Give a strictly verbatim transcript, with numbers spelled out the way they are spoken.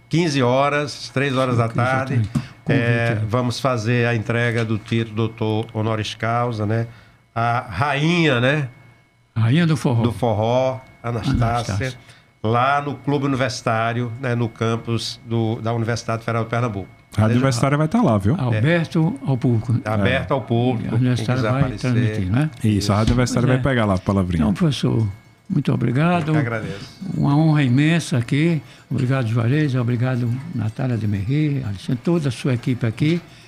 quinze horas, três horas da tarde, é, vamos fazer a entrega do título doutor honoris causa, né? A rainha, né? Rainha do forró. Do forró, Anastácia, Anastácia. lá no Clube Universitário, né? No campus do, da Universidade Federal de Pernambuco. A Rádio Universitária vai estar lá, viu? Aberto ao público. Aberto ao público. A Universitária vai aparecer. transmitir, né? Isso, a Rádio Universitária Pois vai é. pegar lá a palavrinha. Então, professor, muito obrigado. Eu que agradeço. Uma honra imensa aqui. Obrigado, Juarez. Obrigado, Natália de Merri, Alexandre, toda a sua equipe aqui.